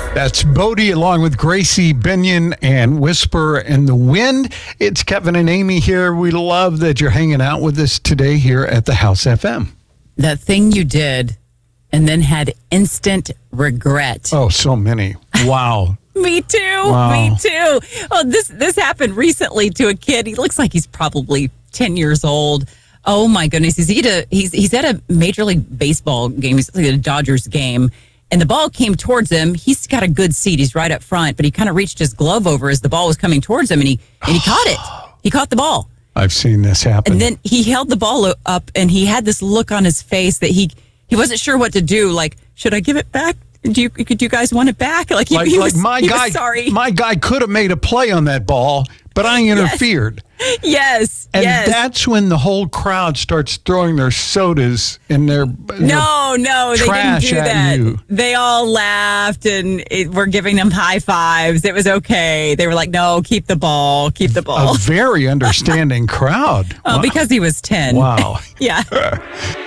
That's Bodie along with Gracie Binion and Whisper in the Wind. It's Kevin and Amy here. We love that you're hanging out with us today here at the House FM. That thing you did and then had instant regret. Oh, so many. Wow. Me too. Wow. Me too. Oh, this happened recently to a kid. He looks like he's probably 10 years old. Oh my goodness. He's at a Major League Baseball game. He's at a Dodgers game. And the ball came towards him. He's got a good seat. He's right up front, but he kind of reached his glove over as the ball was coming towards him, and he caught it. He caught the ball. I've seen this happen. And then he held the ball up, and he had this look on his face that he wasn't sure what to do. Like, should I give it back? Do you guys want it back? Like he was sorry. My guy could have made a play on that ball, but I interfered. Yes. And that's when the whole crowd starts throwing their sodas and their No, they didn't do that. You. They all laughed and were giving them high fives. It was okay. They were like, "No, keep the ball, keep the ball." A very understanding crowd. Oh, wow. Because he was 10. Wow. Yeah.